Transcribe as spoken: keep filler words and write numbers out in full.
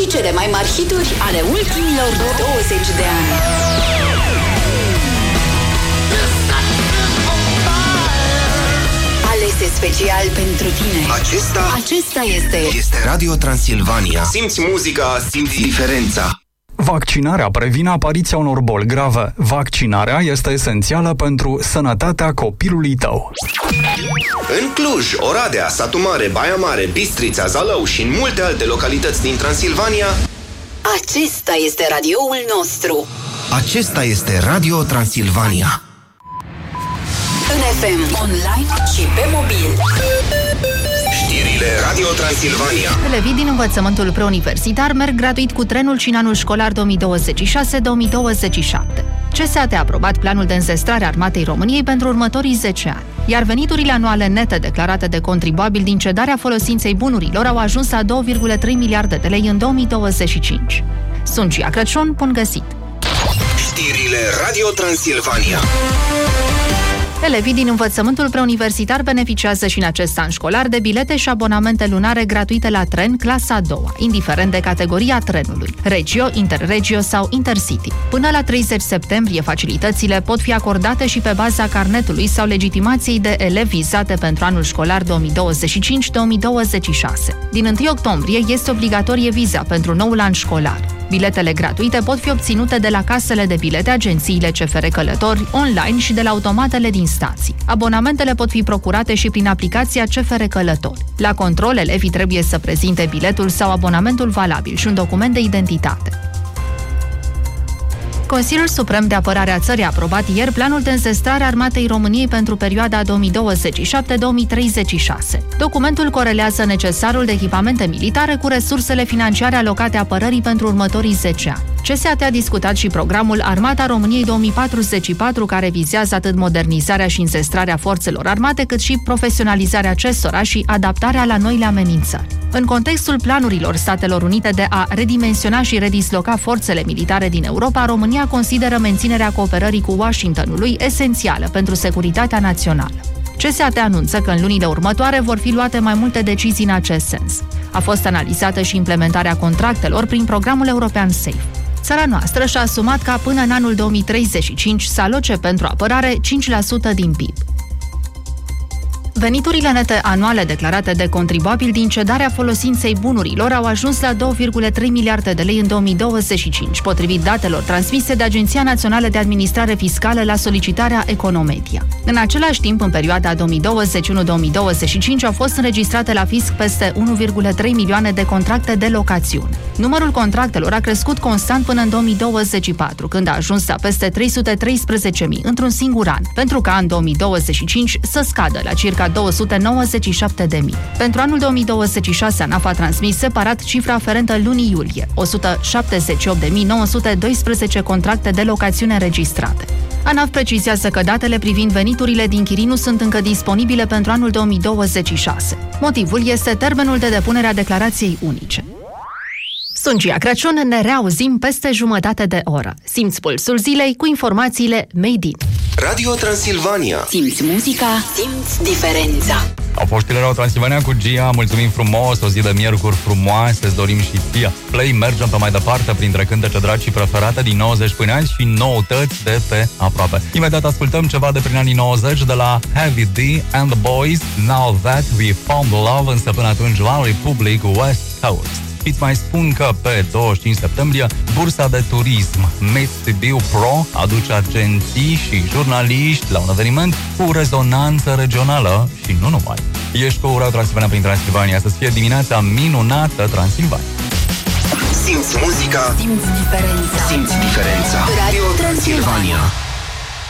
și cele mai mari hituri ale ultimilor douăzeci de ani. Alese special pentru tine. Acesta, Acesta este este Radio Transilvania. Simți muzica, simți diferența. Vaccinarea previne apariția unor boli grave. Vaccinarea este esențială pentru sănătatea copilului tău. În Cluj, Oradea, Satu Mare, Baia Mare, Bistrița, Zalău și în multe alte localități din Transilvania, Acesta este radioul nostru. acesta este Radio Transilvania. În F M, online și pe mobil. Știrile Radio Transilvania. Elevii din învățământul preuniversitar merg gratuit cu trenul și în anul școlar două mii douăzeci și șase două mii douăzeci și șapte. C S A T a aprobat planul de înzestrare a Armatei României pentru următorii zece ani, iar veniturile anuale nete declarate de contribuabili din cedarea folosinței bunurilor au ajuns la două virgulă trei miliarde de lei în două mii douăzeci și cinci. Sunt Cia Crăciun, bun găsit! Știrile Radio Transilvania. Elevii din învățământul preuniversitar beneficiază și în acest an școlar de bilete și abonamente lunare gratuite la tren clasa a doua, indiferent de categoria trenului, Regio, Interregio sau Intercity. Până la treizeci septembrie, facilitățile pot fi acordate și pe baza carnetului sau legitimației de elevi vizate pentru anul școlar două mii douăzeci și cinci două mii douăzeci și șase. Din întâi octombrie este obligatorie viza pentru noul an școlar. Biletele gratuite pot fi obținute de la casele de bilete, agențiile C F R Călători, online și de la automatele din stații. Abonamentele pot fi procurate și prin aplicația C F R Călători. La control, elevii trebuie să prezinte biletul sau abonamentul valabil și un document de identitate. Consiliul Suprem de Apărare a Țării a aprobat ieri planul de înzestrare a Armatei României pentru perioada două mii douăzeci și șapte două mii treizeci și șase. Documentul corelează necesarul de echipamente militare cu resursele financiare alocate apărării pentru următorii zece ani. C S A T a discutat și programul Armata României două mii patruzeci și patru, care vizează atât modernizarea și înzestrarea forțelor armate, cât și profesionalizarea acestora și adaptarea la noile amenințări. În contextul planurilor Statelor Unite de a redimensiona și redisloca forțele militare din Europa, România consideră menținerea cooperării cu Washingtonului esențială pentru securitatea națională. C S A T anunță că în lunile următoare vor fi luate mai multe decizii în acest sens. A fost analizată și implementarea contractelor prin programul european SAFE. Țara noastră și-a asumat ca până în anul două mii treizeci și cinci să aloce pentru apărare cinci la sută din P I B. Veniturile nete anuale declarate de contribuabili din cedarea folosinței bunurilor au ajuns la două virgulă trei miliarde de lei în două mii douăzeci și cinci, potrivit datelor transmise de Agenția Națională de Administrare Fiscală la solicitarea Economedia. În același timp, în perioada două mii douăzeci și unu două mii douăzeci și cinci au fost înregistrate la fisc peste unu virgulă trei milioane de contracte de locațiune. Numărul contractelor a crescut constant până în două mii douăzeci și patru, când a ajuns la peste trei sute treisprezece mii într-un singur an, pentru ca în două mii douăzeci și cinci să scadă la circa două sute nouăzeci și șapte de mii. Pentru anul două mii douăzeci și șase, ANAF a transmis separat cifra aferentă lunii iulie, o sută șaptezeci și opt de mii nouă sute doisprezece contracte de locațiune înregistrate. ANAF precizează că datele privind veniturile din chirii nu sunt încă disponibile pentru anul două mii douăzeci și șase. Motivul este termenul de depunere a declarației unice. Sunt Cia Crăciun, ne reauzim peste jumătate de oră. Simți pulsul zilei cu informațiile Made in Radio Transilvania. Simți muzica, simți diferența. Au fost știrile Radio Transilvania cu Gia, mulțumim frumos, o zi de miercuri frumoase, îți dorim și ție. Play, mergem pe mai departe printre cântece dragi și preferate din nouăzeci până azi și noutăți de pe aproape. Imediat ascultăm ceva de prin anii nouăzeci de la Heavy D and the Boys, Now That We Found Love, însă până atunci One Republic West Coast. Și îți mai spun că pe douăzeci și cinci septembrie bursa de turism Metsibiu Pro aduce agenții și jurnaliști la un eveniment cu rezonanță regională și nu numai. Ești cu Radio Transilvania prin Transilvania, să fie dimineața minunată Transilvania. Simți muzica, simți diferența. Simți diferența. Radio Transilvania.